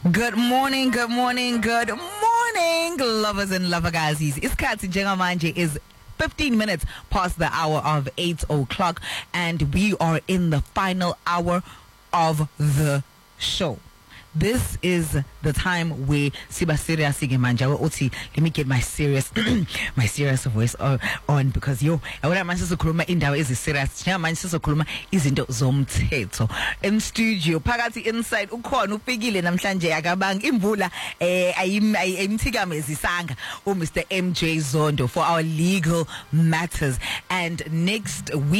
Good morning, lovers and lovagazis. Isikhathi njengamanje is 15 minutes past the hour of 8 o'clock, and we are in the final hour of the show. This is the time where Siba serious manja uthi let me get my serious my serious voice on because awona manje sizokhuluma indawo eziserious njengamanje sizokhuluma izinto zomthetho in studio phakathi inside ukhona ufikile namhlanje akabanga imvula ayimthikamezisanga Mr. MJ Zondo for our legal matters, and next week